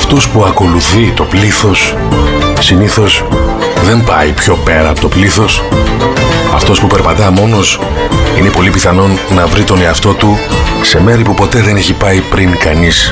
αυτός που ακολουθεί το πλήθος συνήθως δεν πάει πιο πέρα από το πλήθος. Αυτός που περπατά μόνος είναι πολύ πιθανόν να βρει τον εαυτό του σε μέρη που ποτέ δεν έχει πάει πριν κανείς.